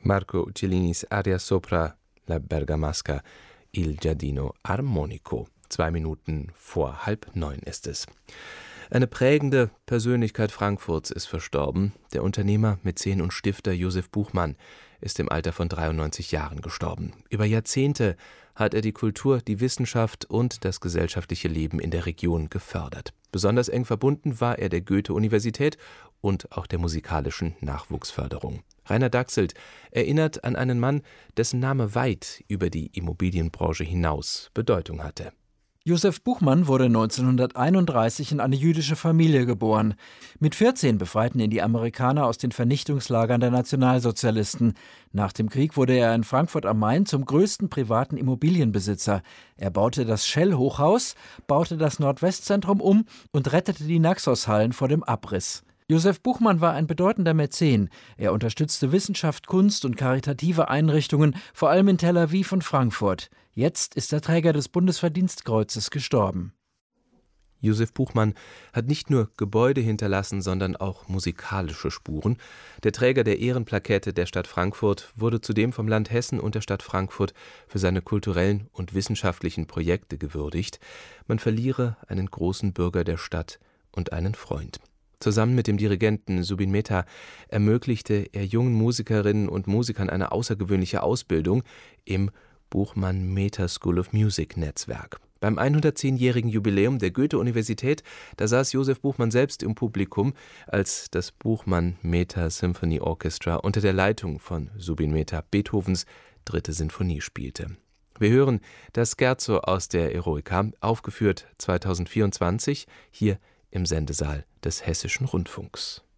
Marco Cellinis Aria sopra la Bergamasca, Il Giardino Armonico. 2 Minuten vor 8:30 ist es. Eine prägende Persönlichkeit Frankfurts ist verstorben. Der Unternehmer, Mäzen und Stifter Josef Buchmann ist im Alter von 93 Jahren gestorben. Über Jahrzehnte hat er die Kultur, die Wissenschaft und das gesellschaftliche Leben in der Region gefördert. Besonders eng verbunden war er der Goethe-Universität und auch der musikalischen Nachwuchsförderung. Rainer Dachselt erinnert an einen Mann, dessen Name weit über die Immobilienbranche hinaus Bedeutung hatte. Josef Buchmann wurde 1931 in eine jüdische Familie geboren. Mit 14 befreiten ihn die Amerikaner aus den Vernichtungslagern der Nationalsozialisten. Nach dem Krieg wurde er in Frankfurt am Main zum größten privaten Immobilienbesitzer. Er baute das Shell-Hochhaus, baute das Nordwestzentrum um und rettete die Naxos-Hallen vor dem Abriss. Josef Buchmann war ein bedeutender Mäzen. Er unterstützte Wissenschaft, Kunst und karitative Einrichtungen, vor allem in Tel Aviv und Frankfurt. Jetzt ist der Träger des Bundesverdienstkreuzes gestorben. Josef Buchmann hat nicht nur Gebäude hinterlassen, sondern auch musikalische Spuren. Der Träger der Ehrenplakette der Stadt Frankfurt wurde zudem vom Land Hessen und der Stadt Frankfurt für seine kulturellen und wissenschaftlichen Projekte gewürdigt. Man verliere einen großen Bürger der Stadt und einen Freund. Zusammen mit dem Dirigenten Zubin Mehta ermöglichte er jungen Musikerinnen und Musikern eine außergewöhnliche Ausbildung im Buchmann-Mehta School of Music Netzwerk. Beim 110-jährigen Jubiläum der Goethe-Universität, da saß Josef Buchmann selbst im Publikum, als das Buchmann-Mehta Symphony Orchestra unter der Leitung von Zubin Mehta Beethovens 3. Sinfonie spielte. Wir hören das Scherzo aus der Eroica, aufgeführt 2024, hier im Sendesaal des Hessischen Rundfunks.